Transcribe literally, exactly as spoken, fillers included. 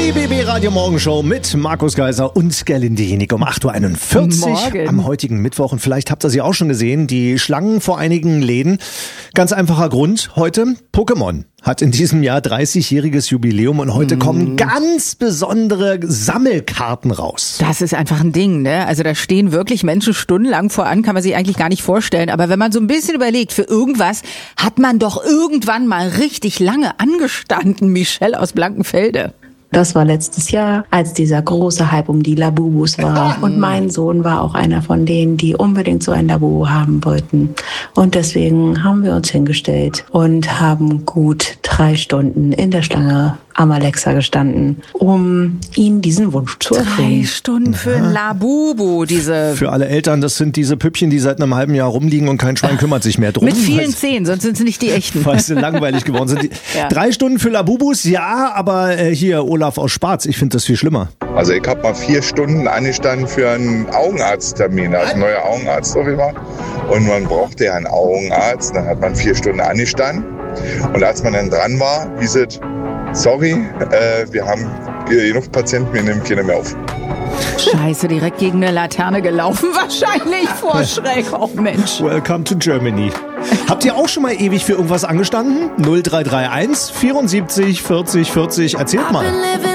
Die B B Radio Morgenshow mit Markus Geiser und Gerlinde Jenig um acht Uhr einundvierzig am heutigen Mittwoch. Und vielleicht habt ihr sie auch schon gesehen, die Schlangen vor einigen Läden. Ganz einfacher Grund heute, Pokémon hat in diesem Jahr dreißigjähriges Jubiläum und heute mm. kommen ganz besondere Sammelkarten raus. Das ist einfach ein Ding, ne? Also da stehen wirklich Menschen stundenlang voran, kann man sich eigentlich gar nicht vorstellen. Aber wenn man so ein bisschen überlegt, für irgendwas hat man doch irgendwann mal richtig lange angestanden, Michelle aus Blankenfelde. Das war letztes Jahr, als dieser große Hype um die Labubus war. Und mein Sohn war auch einer von denen, die unbedingt so ein Labubu haben wollten. Und deswegen haben wir uns hingestellt und haben gut drei Stunden in der Schlange am Alexa gestanden, um ihnen diesen Wunsch zu erfüllen. Drei Stunden für ein Labubu, diese... Für alle Eltern, das sind diese Püppchen, die seit einem halben Jahr rumliegen und kein Schwein kümmert sich mehr drum. Mit vielen Zähnen, sonst sind sie nicht die echten. Weil sie langweilig geworden sind. Ja. Drei Stunden für Labubus, ja, aber äh, hier Olaf aus Spaz, ich finde das viel schlimmer. Also ich habe mal vier Stunden angestanden für einen Augenarzttermin, also ein neuer Augenarzt auf immer. Und man brauchte ja einen Augenarzt, dann hat man vier Stunden angestanden. Und als man dann dran war, hieß es, sorry, äh, wir haben genug Patienten, wir nehmen keine mehr auf. Scheiße, direkt gegen eine Laterne gelaufen, wahrscheinlich vor Schreck. Oh Mensch. Welcome to Germany. Habt ihr auch schon mal ewig für irgendwas angestanden? null drei drei eins vierundsiebzig vierzig vierzig, erzählt mal.